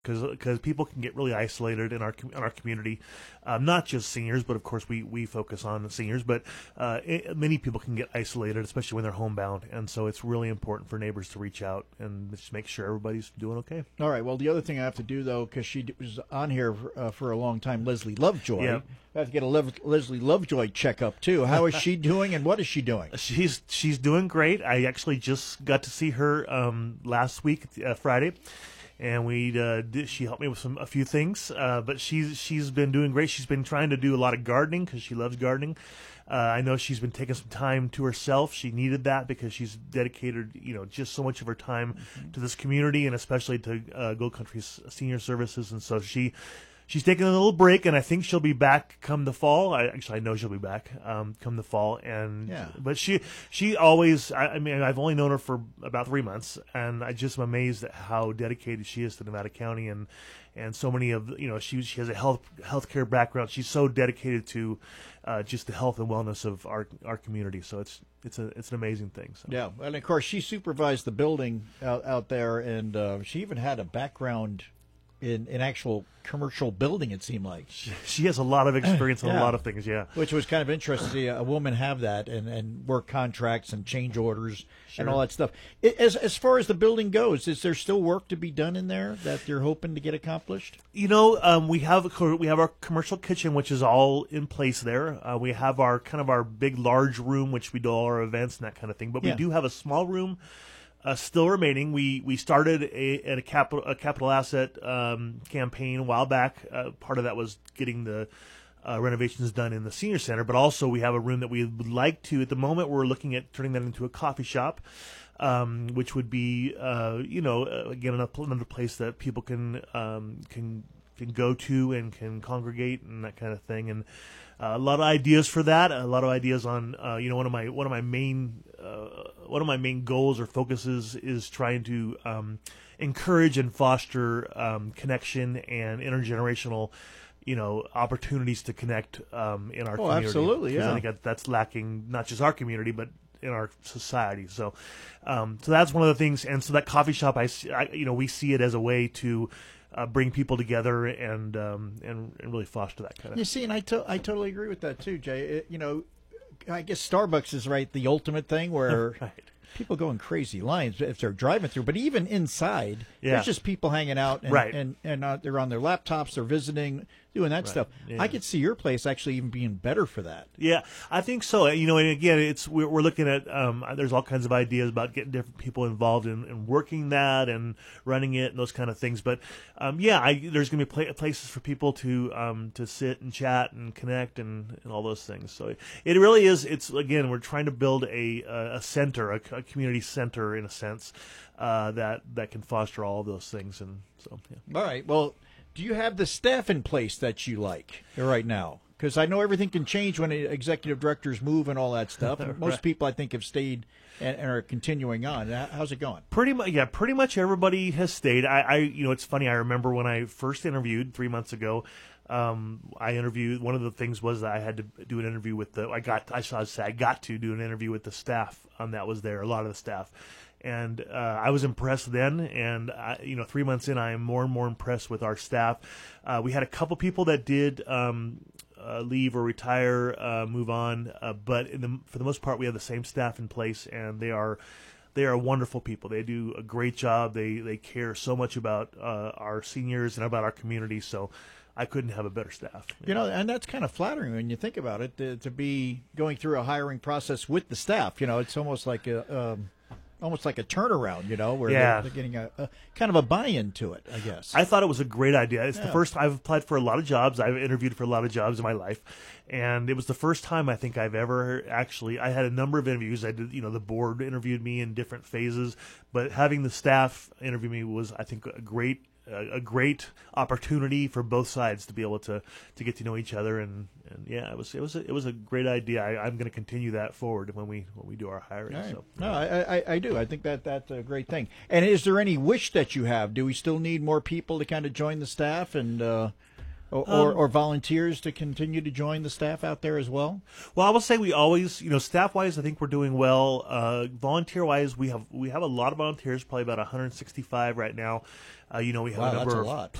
because people can get really isolated in our community, not just seniors, but of course we focus on seniors, but many people can get isolated, especially when they're homebound, and so it's really important for neighbors to reach out and just make sure everybody's doing okay. All right. Well, the other thing I have to do though, because she was on here for a long time, Leslie Lovejoy. Yeah. I have to get a Leslie Lovejoy checkup too. How is she doing, and what is she doing? She's doing great. I actually just got to see her last week, Friday. And she helped me with a few things, but she's been doing great. She's been trying to do a lot of gardening because she loves gardening. I know she's been taking some time to herself. She needed that because she's dedicated, just so much of her time to this community and especially to Gold Country Senior Services. And so she's taking a little break, and I think she'll be back come the fall. I know she'll be back come the fall. And yeah. But she always. I mean, I've only known her for about 3 months, and I just am amazed at how dedicated she is to Nevada County, and so many of she has a healthcare background. She's so dedicated to just the health and wellness of our community. So it's an amazing thing. So. Yeah, and of course she supervised the building out there, and she even had a background in actual commercial building, it seemed like. She has a lot of experience in a lot of things, yeah. Which was kind of interesting to see a woman have that and work contracts and change orders and all that stuff. As far as the building goes, is there still work to be done in there that you're hoping to get accomplished? We have our commercial kitchen, which is all in place there. We have our big large room, which we do all our events and that kind of thing. But we do have a small room still remaining. We started a capital asset campaign a while back. Part of that was getting the renovations done in the senior center, but also we have a room that we would like to. At the moment, we're looking at turning that into a coffee shop, which would be again another place that people can go to and can congregate and that kind of thing. And a lot of ideas for that. A lot of ideas on one of my main goals or focuses is trying to encourage and foster connection and intergenerational opportunities to connect in our community. Absolutely, yeah. I think that's lacking, not just our community, but in our society. So that's one of the things. And so that coffee shop, we see it as a way to bring people together and really foster that kind of. You see, and I totally agree with that too, Jay. I guess Starbucks is the ultimate thing where right. People go in crazy lines if they're driving through, but even inside, there's just people hanging out and they're on their laptops, they're visiting, doing that stuff. Yeah. I could see your place actually even being better for that. Yeah, I think so. And again, we're looking at there's all kinds of ideas about getting different people involved in working that and running it and those kind of things. But there's going to be places for people to sit and chat and connect and all those things. So it really is. Again, we're trying to build a center, a community center in a sense that can foster all of those things. And so All right. Well, do you have the staff in place that you like right now? Because I know everything can change when executive directors move and all that stuff. Most people, I think, have stayed and are continuing on. How's it going? Pretty much everybody has stayed. It's funny. I remember when I first interviewed 3 months ago. I interviewed. One of the things was that I had to do an interview with I got to do an interview with the staff that was there. A lot of the staff. And I was impressed then, and 3 months in, I am more and more impressed with our staff. We had a couple people that did leave or retire, move on, but for the most part, we have the same staff in place, and they are wonderful people. They do a great job. They care so much about our seniors and about our community. So I couldn't have a better staff. And that's kind of flattering when you think about it, to be going through a hiring process with the staff. It's almost like a turnaround, where they're getting a kind of a buy-in to it, I guess. I thought it was a great idea. It's the first I've applied for a lot of jobs. I've interviewed for a lot of jobs in my life, and it was the first time I think I've ever I had a number of interviews. I did, the board interviewed me in different phases, but having the staff interview me was, I think, a great opportunity for both sides to be able to get to know each other, and it was a great idea. I'm going to continue that forward when we do our hiring. Right. So no, I do. I think that's a great thing. And is there any wish that you have? Do we still need more people to kind of join the staff and or volunteers to continue to join the staff out there as well? Well, I will say we always, staff-wise, I think we're doing well. Volunteer-wise, we have a lot of volunteers, probably about 165 right now. We have a number that's a of lot.